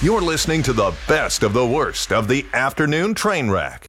You're listening to the best of the worst of the afternoon train wreck.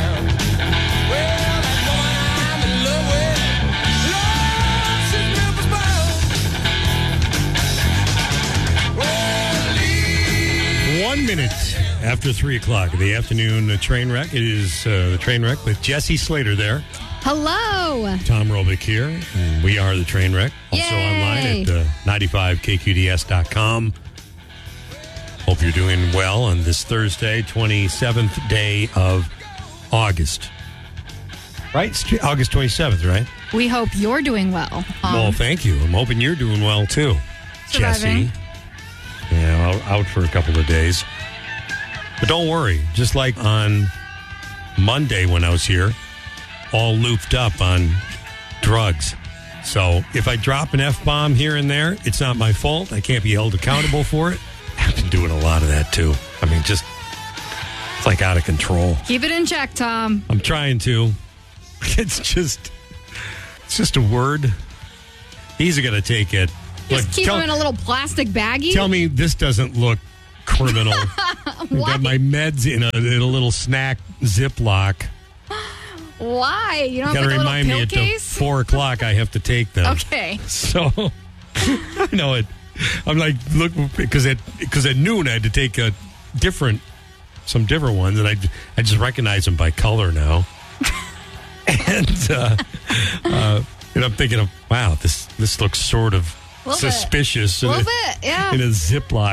Minute after 3 o'clock, the afternoon train wreck. It is the train wreck with Jesse Slater there. Hello. Tom Robick here. And we are the train wreck. Also online at 95kqds.com. Hope you're doing well on this Thursday, 27th day of August. Right? It's August 27th, right? We hope you're doing well. Well, thank you. I'm hoping you're doing well, too. Surviving. Jesse. Yeah, out for a couple of days. But don't worry. Just like on Monday when I was here, all looped up on drugs. So if I drop an F-bomb here and there, it's not my fault. I can't be held accountable for it. I've been doing a lot of that, too. I mean, just, it's like out of control. Keep it in check, Tom. I'm trying to. It's just a word. These are going to take it. Just keep them in a little plastic baggie? Tell me this doesn't look criminal. I've got my meds in a little snack Ziploc. Why? You don't got to have remind a me little at pill case? 4 o'clock I have to take them. Okay. So, I know it. I'm like, look, because at noon I had to take some different ones, and I just recognize them by color now. And I'm thinking of, wow, this looks sort of suspicious. A little bit, yeah. In a Ziploc.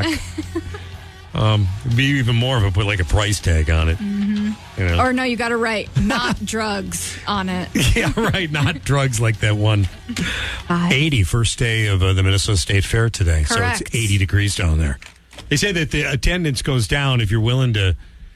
Be even more if I put like a price tag on it. Mm-hmm. You know? Or no, you got to write not drugs on it. Yeah, right. Not drugs like that one. 80, first day of the Minnesota State Fair today. Correct. So it's 80 degrees down there. They say that the attendance goes down if you're willing to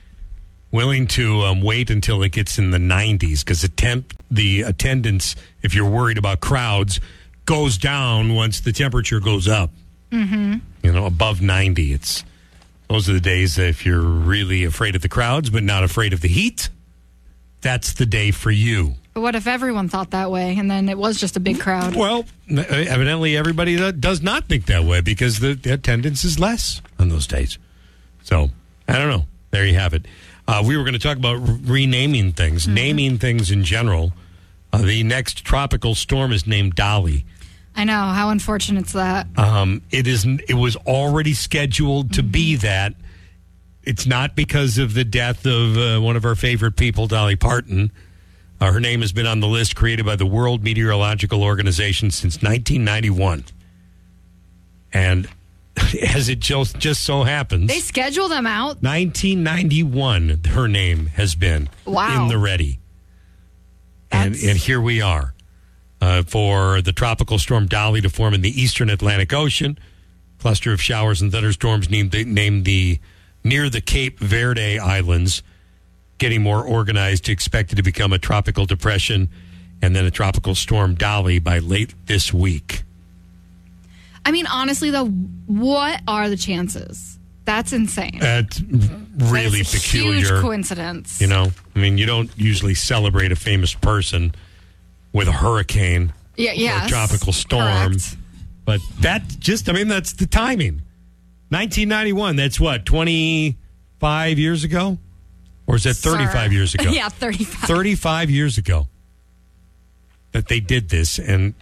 wait until it gets in the 90s, because the attendance, if you're worried about crowds, goes down once the temperature goes up. Mm-hmm. Above 90. Those are the days that if you're really afraid of the crowds but not afraid of the heat, that's the day for you. But what if everyone thought that way and then it was just a big crowd? Well, evidently everybody does not think that way, because the attendance is less on those days. So, I don't know. There you have it. We were going to talk about renaming things, naming things in general. The next tropical storm is named Dolly. I know. How unfortunate is that? It was already scheduled to be that. It's not because of the death of one of our favorite people, Dolly Parton. Her name has been on the list created by the World Meteorological Organization since 1991. And as it just so happens, they schedule them out? 1991, her name has been in the ready. And here we are. For the tropical storm Dolly to form in the eastern Atlantic Ocean. Cluster of showers and thunderstorms named near the Cape Verde Islands, getting more organized, expected to become a tropical depression and then a tropical storm Dolly by late this week. I mean, honestly, though, what are the chances? That's insane. That's really peculiar. Huge coincidence. I mean, you don't usually celebrate a famous person with a hurricane or a tropical storm. Correct. But that's the timing. 1991, that's what, 25 years ago? Or is that 35 years ago? Yeah, 35. 35 years ago that they did this, and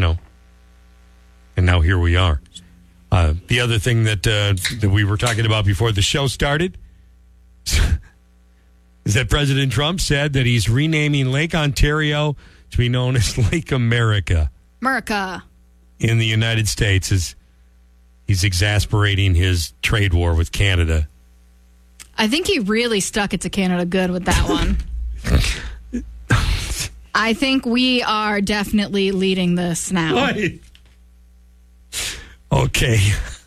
now here we are. The other thing that we were talking about before the show started is that President Trump said that he's renaming Lake Ontario to be known as Lake America. America. In the United States, as he's exasperating his trade war with Canada. I think he really stuck it to Canada good with that one. I think we are definitely leading this now. What? Okay.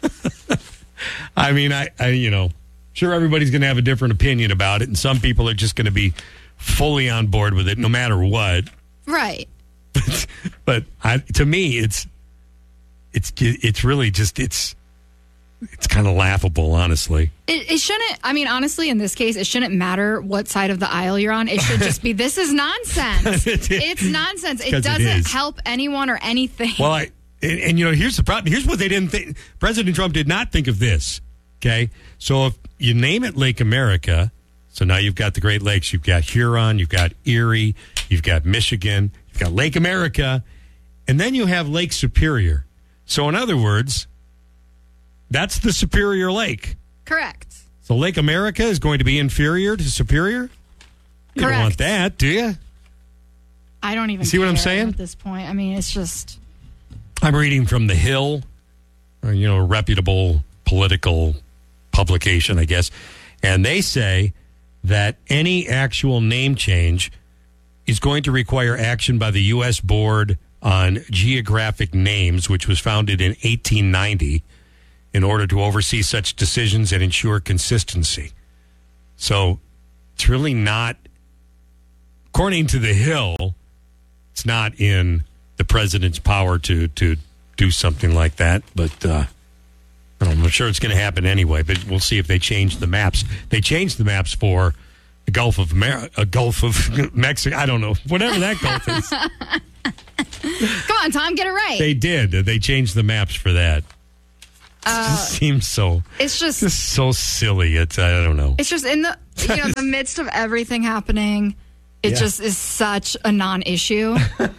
I mean, I sure everybody's going to have a different opinion about it, and some people are just going to be fully on board with it no matter what. Right. But to me, it's really just it's kind of laughable, honestly. It shouldn't. I mean, honestly, in this case, it shouldn't matter what side of the aisle you're on. It should just be, this is nonsense. It's nonsense. It doesn't help anyone or anything. Well, and here's the problem. Here's what they didn't think. President Trump did not think of this. Okay? So if you name it Lake America, so now you've got the Great Lakes, you've got Huron, you've got Erie, you've got Michigan, you've got Lake America, and then you have Lake Superior. So in other words, that's the Superior Lake. Correct. So Lake America is going to be inferior to Superior? You Correct. don't want that, do you? I don't even see what I'm saying at this point. I mean, it's just... I'm reading from The Hill, a reputable political publication, I guess, and they say that any actual name change is going to require action by the U.S. Board on Geographic Names, which was founded in 1890, in order to oversee such decisions and ensure consistency. So it's really not, according to The Hill, it's not in the president's power to do something like that. But I'm sure it's going to happen anyway. But we'll see if they change the maps. They changed the maps for the Gulf of Mexico. I don't know. Whatever that Gulf is. Come on, Tom, get it right. They did. They changed the maps for that. It just seems so. It's just so silly. I don't know. It's just in the the midst of everything happening. It just is such a non-issue.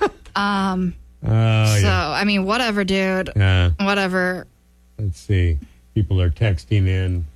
I mean, whatever, dude. Whatever. Let's see. People are texting in.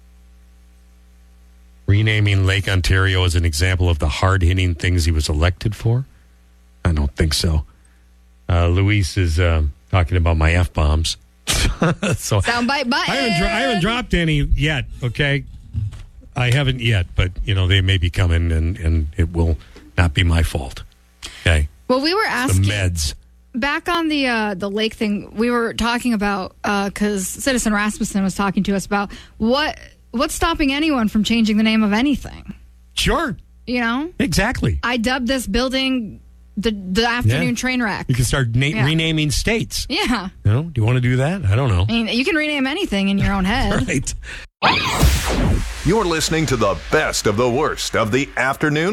Renaming Lake Ontario as an example of the hard-hitting things he was elected for? I don't think so. Luis is talking about my F-bombs. So soundbite button. I haven't dropped any yet, okay? I haven't yet, but, they may be coming, and it will not be my fault. Okay? Well, we were asking... The meds. Back on the lake thing, we were talking about, because Citizen Rasmussen was talking to us about what's stopping anyone from changing the name of anything. Sure. Exactly. I I dubbed this building the afternoon train wreck. You can start renaming states. Yeah. Do you want to do that? I don't know. I mean, you can rename anything in your own head. Right. You're listening to the best of the worst of the afternoon